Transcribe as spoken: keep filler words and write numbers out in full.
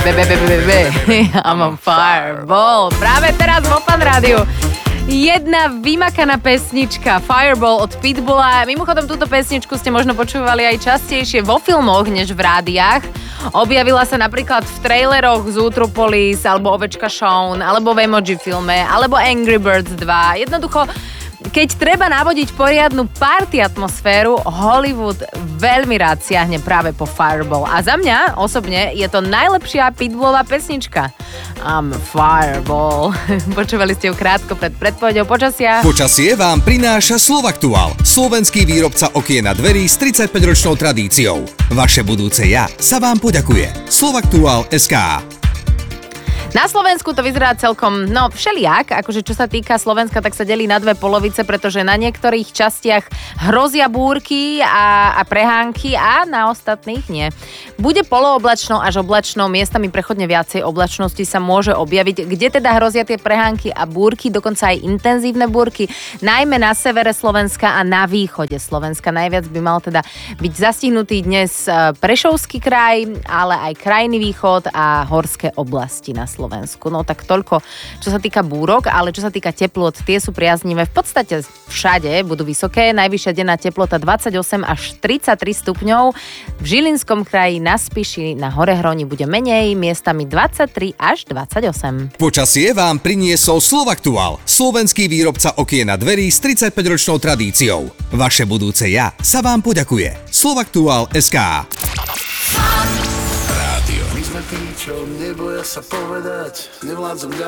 I'm on Fireball. Práve teraz vo Fan Rádiu. Jedna vymakaná pesnička Fireball od Pitbulla. Mimochodom, túto pesničku ste možno počúvali aj častejšie vo filmoch, než v rádiách. Objavila sa napríklad v traileroch Zootropolis, alebo Ovečka Shaun, alebo v Emoji filme, alebo Angry Birds dva. Jednoducho, keď treba navodiť poriadnu party atmosféru, Hollywood veľmi rád siahne práve po Fireball. A za mňa osobne je to najlepšia Pitbullová pesnička. I'm Fireball. Počúvali ste ju krátko pred predpovedou počasia. Počasie vám prináša Slovaktuál, slovenský výrobca okien a dverí s tridsaťpäťročnou tradíciou. Vaše budúce ja sa vám poďakuje. Slovaktuál bodka es ká. Na Slovensku to vyzerá celkom, no všelijak, akože čo sa týka Slovenska, tak sa delí na dve polovice, pretože na niektorých častiach hrozia búrky a, a prehánky a na ostatných nie. Bude polooblačno až oblačno, miestami prechodne viacej oblačnosti sa môže objaviť, kde teda hrozia tie prehánky a búrky, dokonca aj intenzívne búrky, najmä na severe Slovenska a na východe Slovenska. Najviac by mal teda byť zastihnutý dnes Prešovský kraj, ale aj krajný východ a horské oblasti na Slovensku. Slovensku. No tak toľko, čo sa týka búrok, ale čo sa týka teplot, tie sú priaznivé. V podstate všade budú vysoké. Najvyššia denná teplota dvadsaťosem až tridsaťtri stupňov. V Žilinskom kraji, na Spiši, na Horehroni bude menej, miestami dvadsaťtri až dvadsaťosem. Počasie vám priniesol Slovaktuál, slovenský výrobca okien a dverí s tridsaťpäťročnou tradíciou. Vaše budúce ja sa vám poďakuje. Slovaktuál bodka es ká. Tí, čo neboja sa povedať, nevládzom